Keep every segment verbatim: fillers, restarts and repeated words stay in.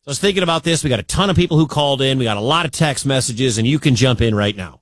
I was thinking about this. We got a ton of people who called in. We got a lot of text messages, and you can jump in right now.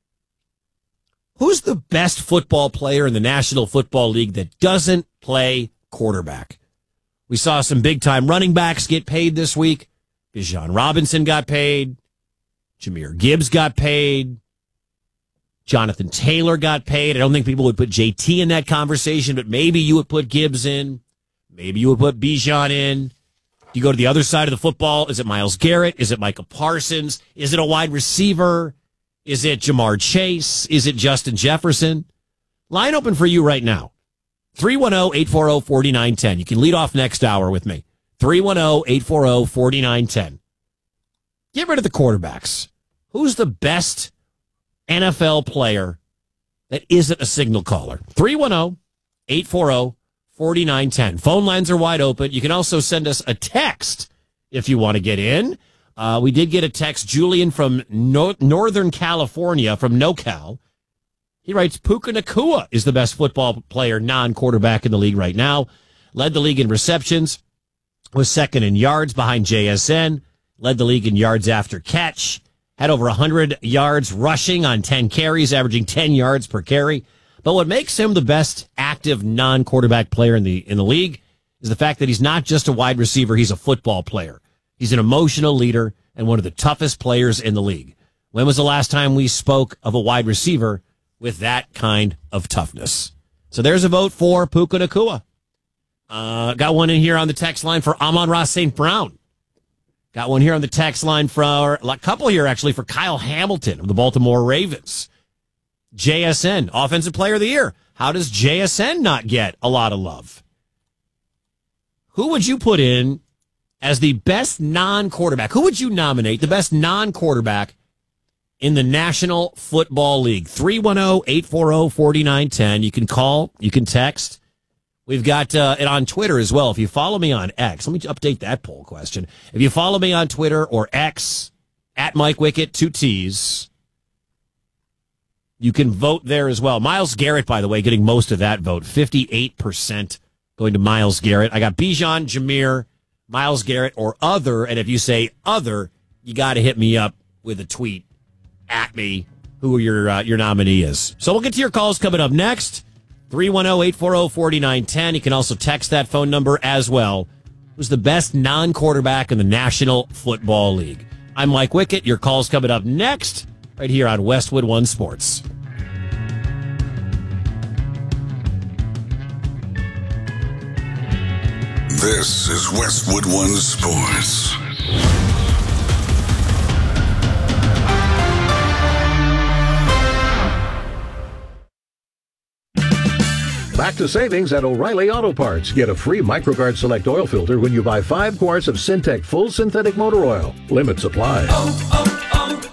Who's the best football player in the National Football League that doesn't play quarterback? We saw some big-time running backs get paid this week. Bijan Robinson got paid. Jahmyr Gibbs got paid. Jonathan Taylor got paid. I don't think people would put J T in that conversation, but maybe you would put Gibbs in. Maybe you would put Bijan in. You go to the other side of the football. Is it Myles Garrett? Is it Micah Parsons? Is it a wide receiver? Is it Jamar Chase? Is it Justin Jefferson? Line open for you right now. three one zero, eight four zero, four nine one zero. You can lead off next hour with me. three one zero, eight four zero, four nine one zero. Get rid of the quarterbacks. Who's the best N F L player that isn't a signal caller? three one zero, eight four zero, four nine one zero. Phone lines are wide open. You can also send us a text if you want to get in. Uh, we did get a text, Julian from no- Northern California, from NoCal. He writes, Puka Nacua is the best football player, non-quarterback in the league right now. Led the league in receptions, was second in yards behind J S N, led the league in yards after catch, had over one hundred yards rushing on ten carries, averaging ten yards per carry. But what makes him the best active non-quarterback player in the in the league is the fact that he's not just a wide receiver, he's a football player. He's an emotional leader and one of the toughest players in the league. When was the last time we spoke of a wide receiver with that kind of toughness? So there's a vote for Puka Nacua. Uh, got one in here on the text line for Amon-Ra Saint Brown. Got one here on the text line for a couple here, actually, for Kyle Hamilton of the Baltimore Ravens. J S N, Offensive Player of the Year. How does J S N not get a lot of love? Who would you put in as the best non-quarterback? Who would you nominate the best non-quarterback in the National Football League? three one zero, eight four zero, four nine one zero. You can call, you can text. We've got uh, it on Twitter as well. If you follow me on X, let me update that poll question. If you follow me on Twitter or X, at Mike Wickett, two T's, you can vote there as well. Myles Garrett, by the way, getting most of that vote. fifty-eight percent going to Myles Garrett. I got Bijan, Jahmyr, Myles Garrett, or other. And if you say other, you got to hit me up with a tweet at me who your uh, your nominee is. So we'll get to your calls coming up next. three one zero, eight four zero, four nine one zero. You can also text that phone number as well. Who's the best non-quarterback in the National Football League? I'm Mike Wickett. Your call's coming up next right here on Westwood One Sports. This is Westwood One Sports. Back to savings at O'Reilly Auto Parts. Get a free MicroGuard Select oil filter when you buy five quarts of Syntec Full Synthetic Motor Oil. Limit supply. Oh,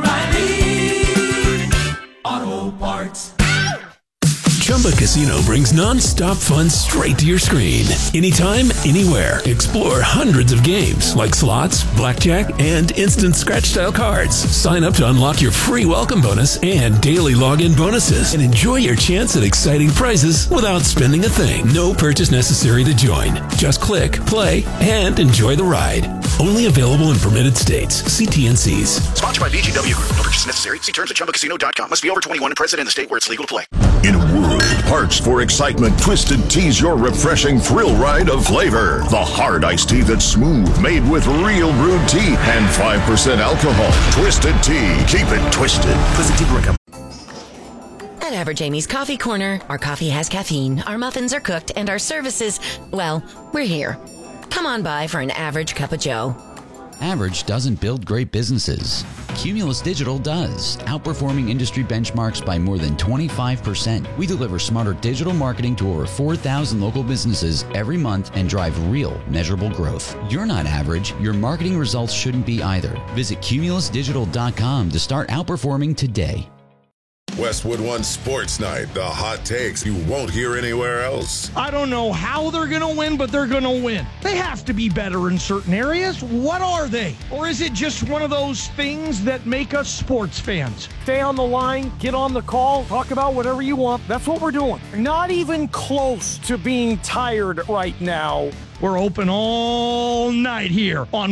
oh, oh, O'Reilly Auto Parts. Chumba Casino brings non-stop fun straight to your screen. Anytime, anywhere. Explore hundreds of games like slots, blackjack, and instant scratch-style cards. Sign up to unlock your free welcome bonus and daily login bonuses. And enjoy your chance at exciting prizes without spending a thing. No purchase necessary to join. Just click, play, and enjoy the ride. Only available in permitted states. See T N Cs. Sponsored by B G W Group. No purchase necessary. See terms at chumba casino dot com. Must be over twenty-one and present in the state where it's legal to play. In a world parched for excitement, Twisted Tea's your refreshing thrill ride of flavor. The hard iced tea that's smooth, made with real brewed tea and five percent alcohol. Twisted Tea. Keep it twisted. Twisted Tea Brigham. At Average Amy's Coffee Corner, our coffee has caffeine, our muffins are cooked, and our services, well, we're here. Come on by for an average cup of joe. Average doesn't build great businesses. Cumulus Digital does, outperforming industry benchmarks by more than twenty-five percent. We deliver smarter digital marketing to over four thousand local businesses every month and drive real, measurable growth. You're not average. Your marketing results shouldn't be either. Visit cumulus digital dot com to start outperforming today. Westwood One Sports Night, the hot takes you won't hear anywhere else. I don't know how they're going to win, but they're going to win. They have to be better in certain areas. What are they? Or is it just one of those things that make us sports fans? Stay on the line, get on the call, talk about whatever you want. That's what we're doing. Not even close to being tired right now. We're open all night here on